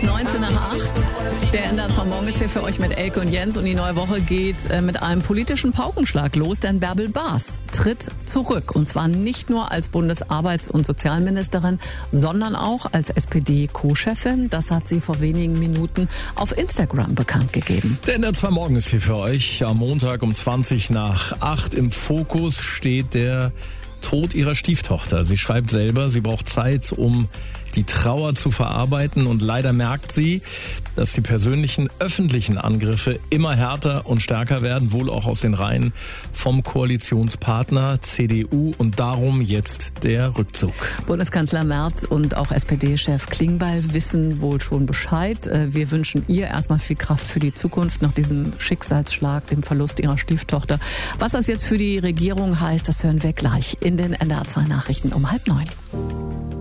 19 nach 8. Der NDR 2 Morgen ist hier für euch mit Elke und Jens und die neue Woche geht mit einem politischen Paukenschlag los, denn Bärbel Baas tritt zurück. Und zwar nicht nur als Bundesarbeits- und Sozialministerin, sondern auch als SPD-Co-Chefin. Das hat sie vor wenigen Minuten auf Instagram bekannt gegeben. Der NDR 2 Morgen ist hier für euch. Am Montag um 20 nach 8 im Fokus steht der Tod ihrer Stieftochter. Sie schreibt selber, sie braucht Zeit, um die Trauer zu verarbeiten, und leider merkt sie, dass die persönlichen öffentlichen Angriffe immer härter und stärker werden, wohl auch aus den Reihen vom Koalitionspartner CDU, und darum jetzt der Rückzug. Bundeskanzler Merz und auch SPD-Chef Klingbeil wissen wohl schon Bescheid. Wir wünschen ihr erstmal viel Kraft für die Zukunft nach diesem Schicksalsschlag, dem Verlust ihrer Stieftochter. Was das jetzt für die Regierung heißt, das hören wir gleich in den NDR 2 Nachrichten um 8:30.